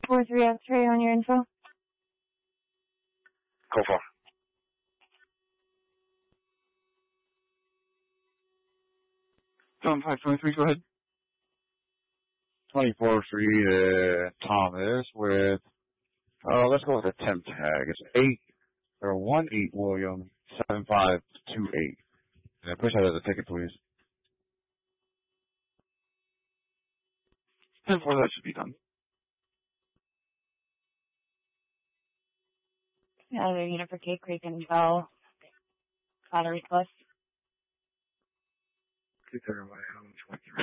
4-3 X-ray on your info. Go for. 7523, go ahead. 24 Street, Thomas with, let's go with a temp tag. It's 18 William 7528. And push out of the ticket, please. 10-4, that should be done. Another unit for Cape Creek and Bell. Battery plus. 231,